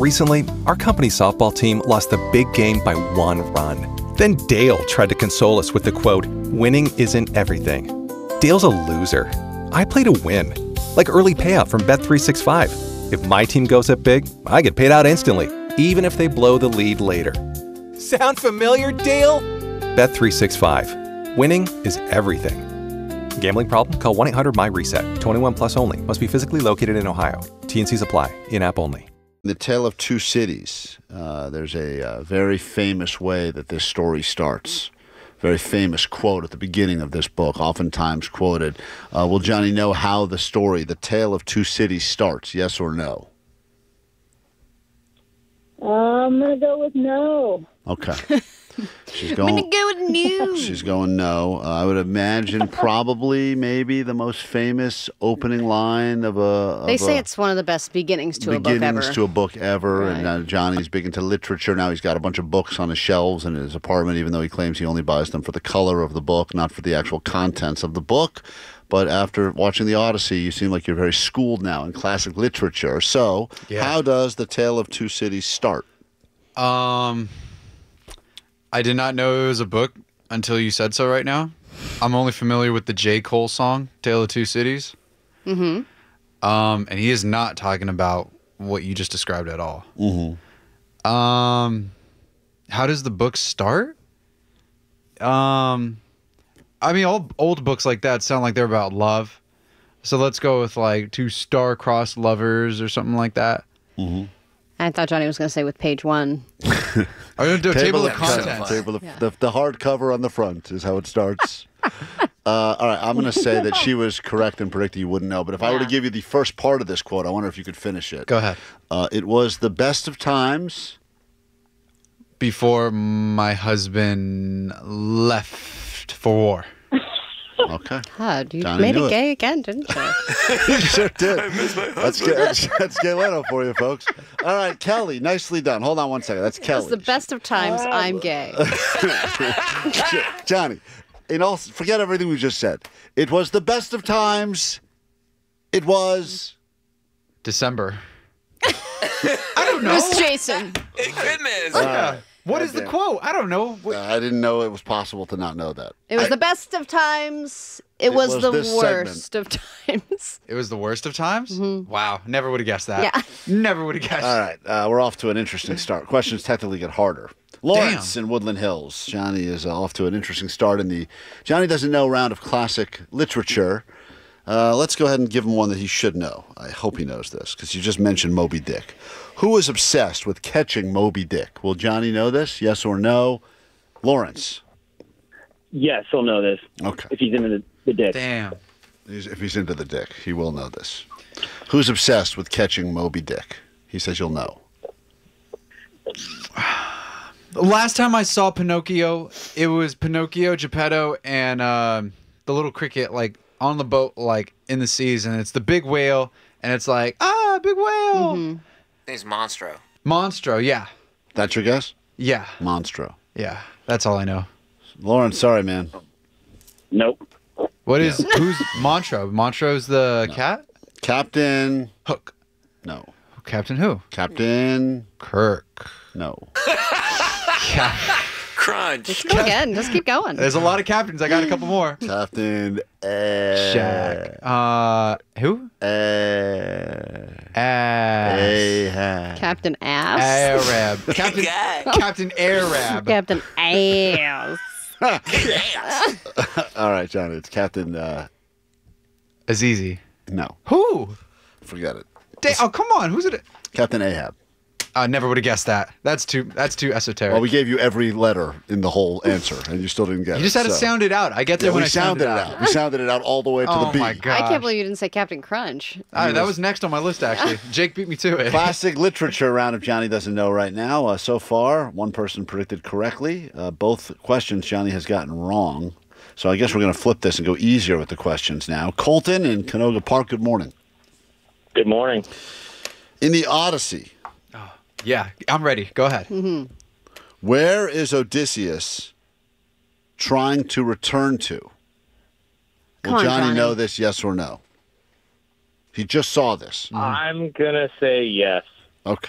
Recently, our company's softball team lost the big game by 1 run. Then Dale tried to console us with the quote, "Winning isn't everything." Dale's a loser. I play to win, like early payout from Bet365. If my team goes up big, I get paid out instantly, even if they blow the lead later. Sound familiar, Dale? Bet365. Winning is everything. Gambling problem? Call 1-800-MY-RESET. 21 plus only. Must be physically located in Ohio. T&Cs apply. In-app only. The Tale of Two Cities. There's a very famous way that this story starts. Very famous quote at the beginning of this book, oftentimes quoted. Will Johnny know how the story, The Tale of Two Cities, starts? Yes or no? I'm going to go with no. Okay. She's I'm going to go with no. She's going no. I would imagine probably maybe the most famous opening line of a... They say it's one of the best beginnings to a book ever. Beginnings to a book ever. Right. And Johnny's big into literature. Now he's got a bunch of books on his shelves in his apartment, even though he claims he only buys them for the color of the book, not for the actual contents of the book. But after watching The Odyssey, you seem like you're very schooled now in classic literature. So how does The Tale of Two Cities start? I did not know it was a book until you said so right now. I'm only familiar with the J. Cole song, Tale of Two Cities. Mm-hmm. And he is not talking about what you just described at all. Mm-hmm. How does the book start? I mean, all old books like that sound like they're about love. So let's go with like two star-crossed lovers or something like that. Mm-hmm. I thought Johnny was going to say with page 1. Are you going to do a table of contents? The hardcover on the front is how it starts. All right, I'm going to say that she was correct in predicting you wouldn't know. But if I were to give you the first part of this quote, I wonder if you could finish it. Go ahead. It was the best of times. Before my husband left for war. Okay. God, you Johnny made knew it gay again, didn't you? You sure did. That's Gay Leno for you, folks. All right, Kelly, nicely done. Hold on one second. That's Kelly. It's the best of times. I'm gay. Johnny, forget everything we just said. It was the best of times. It was December. I don't know. It was Jason. Goodness. What is the quote? I don't know. I didn't know it was possible to not know that. It was the best of times. It was the this worst of times. It was the worst of times? Wow. Never would have guessed that. Yeah. Never would have guessed. All right, we're off to an interesting start. Questions technically get harder. Lawrence in Woodland Hills. Johnny is off to an interesting start in the Johnny Doesn't Know round of classic literature. Let's go ahead and give him one that he should know. I hope he knows this, because you just mentioned Moby Dick. Who is obsessed with catching Moby Dick? Will Johnny know this? Yes or no? Lawrence. Yes, he'll know this. Okay. If he's into the dick. Damn. If he's into the dick, he will know this. Who's obsessed with catching Moby Dick? He says you'll know. The last time I saw Pinocchio, it was Pinocchio, Geppetto, and the little cricket, like, on the boat, like, in the seas, and it's the big whale, and it's like, big whale! Mm-hmm. It's Monstro. Monstro, yeah. That's your guess? Yeah. Monstro. Yeah. That's all I know. Lawrence, sorry, man. Nope. Who's Monstro? Monstro's the cat? Captain Hook. No. Captain who? Captain Kirk. No. Crunch. Just go again. Just keep going. There's a lot of captains. I got a couple more. Captain Jack. Who? Ahab. Captain Ass. Arab. Captain Arab. Captain Ass. All right, Johnny. It's Captain. Azizi. No. Who? Forget it. Oh, come on. Who's it? Captain Ahab. I never would have guessed that. That's too esoteric. Well, we gave you every letter in the whole answer, and you still didn't get it. You just had to sound it out. I get there when I sounded it out. We sounded it out all the way to the Oh B. my god! I can't believe you didn't say Captain Crunch. That was next on my list, actually. Jake beat me to it. Classic literature round of Johnny Doesn't Know right now. So far, one person predicted correctly. Both questions Johnny has gotten wrong. So I guess we're going to flip this and go easier with the questions now. Colton in Canoga Park, good morning. Good morning. In the Odyssey, Yeah, I'm ready. Go ahead. where is Odysseus trying to return to? Come Will on, Johnny Johnny. know this, yes or no? He just saw this. I'm going to say yes. Okay.